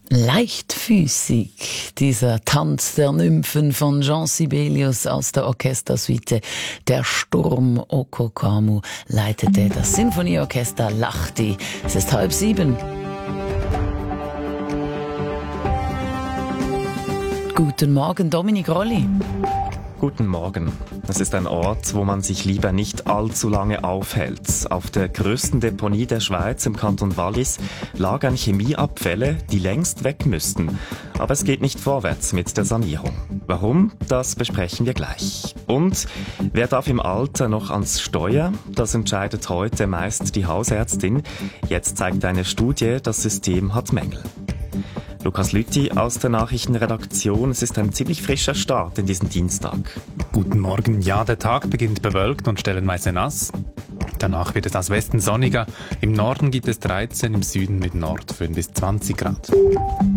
Leichtfüßig, dieser Tanz der Nymphen von Jean Sibelius aus der Orchestersuite Der Sturm Okokamu leitete das Sinfonieorchester Lahti. Es ist 6:30. Guten Morgen, Dominik Rolli. Guten Morgen. Es ist ein Ort, wo man sich lieber nicht allzu lange aufhält. Auf der grössten Deponie der Schweiz im Kanton Wallis lagern Chemieabfälle, die längst weg müssten. Aber es geht nicht vorwärts mit der Sanierung. Warum? Das besprechen wir gleich. Und wer darf im Alter noch ans Steuer? Das entscheidet heute meist die Hausärztin. Jetzt zeigt eine Studie, das System hat Mängel. Lukas Lüthi aus der Nachrichtenredaktion. Es ist ein ziemlich frischer Start in diesen Dienstag. Guten Morgen. Ja, der Tag beginnt bewölkt und stellenweise nass. Danach wird es aus Westen sonniger. Im Norden gibt es 13, im Süden mit Nordföhn bis 20 Grad.